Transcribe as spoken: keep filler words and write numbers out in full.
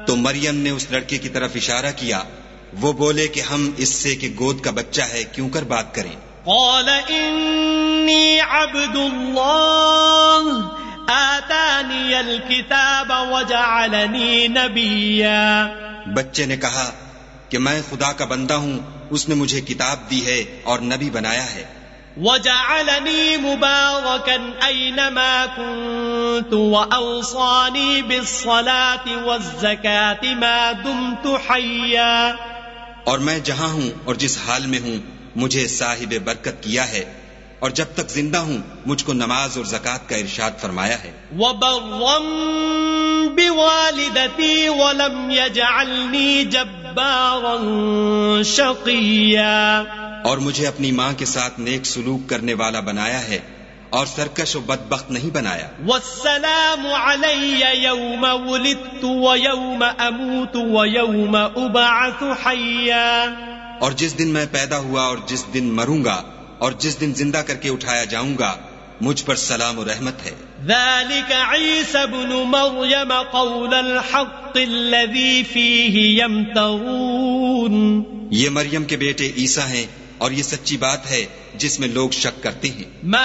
تو مریم نے اس لڑکے کی طرف اشارہ کیا. وہ بولے کہ ہم اس سے کہ گود کا بچہ ہے کیوں کر بات کریں. قال انی عبد اللہ آتانی الکتاب وجعلنی نبیا. بچے نے کہا کہ میں خدا کا بندہ ہوں، اس نے مجھے کتاب دی ہے اور نبی بنایا ہے. وجعلنی مبارکا اینما کنت واوصانی بالصلاة والزکاة ما دمت حیا. اور میں جہاں ہوں اور جس حال میں ہوں مجھے صاحب برکت کیا ہے، اور جب تک زندہ ہوں مجھ کو نماز اور زکوٰۃ کا ارشاد فرمایا ہے. وبرا بوالدتی ولم یجعلنی جبارا شقیا. اور مجھے اپنی ماں کے ساتھ نیک سلوک کرنے والا بنایا ہے اور سرکش و بدبخت نہیں بنایا. والسلام علی یوم ولدت ویوم اموت ویوم ابعث حیا. اور جس دن میں پیدا ہوا اور جس دن مروں گا اور جس دن زندہ کر کے اٹھایا جاؤں گا مجھ پر سلام و رحمت ہے. ذلك عیسی ابن مریم قول الحق الذی فیہ یمترون. یہ مریم کے بیٹے عیسیٰ ہیں اور یہ سچی بات ہے جس میں لوگ شک کرتے ہیں.